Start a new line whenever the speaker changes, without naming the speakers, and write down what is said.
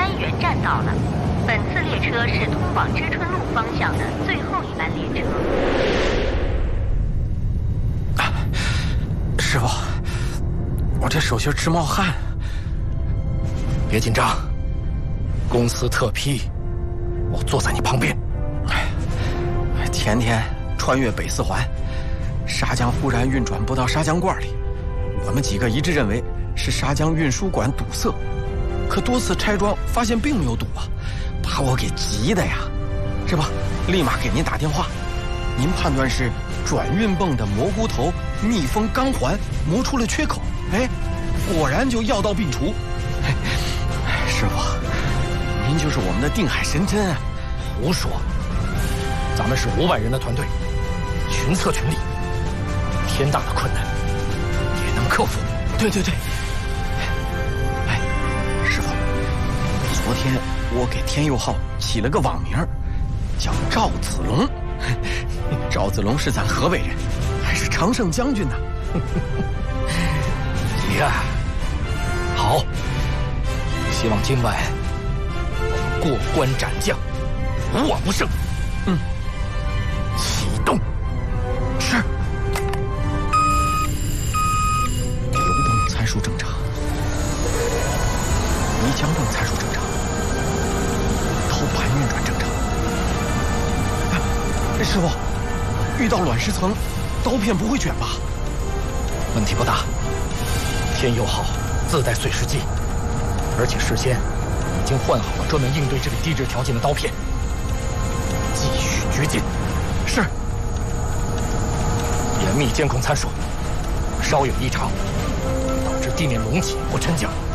元站到了，本次列车是通往知春路方向的最后一班列车。
师傅，我这手心直冒汗。
别紧张，公司特批，我坐在你旁边。
前天穿越北四环，砂浆忽然运转不到砂浆罐里，我们几个一致认为是砂浆运输管堵塞，可多次拆装发现并没有堵啊，把我给急的呀。这不，立马给您打电话，您判断是转运泵的蘑菇头密封钢环磨出了缺口，哎，果然就药到病除。师傅，您就是我们的定海神针啊！
胡说，咱们是500人的团队，群策群力，天大的困难也能克服。
对对对。哎，师傅，昨天我给天佑号起了个网名，叫赵子龙。赵子龙是咱河北人，还是常胜将军呢。
行，好，希望今晚我们过关斩将，无往不胜。启动。
是。油泵参数正常，泥浆泵参数正常，刀盘运转正常。师傅，遇到卵石层，刀片不会卷吧？
问题不大。天佑号自带碎石机，而且事先已经换好了专门应对这个低质条件的刀片。继续掘进。
是。
严密监控参数，稍有异常，导致地面隆起或沉降，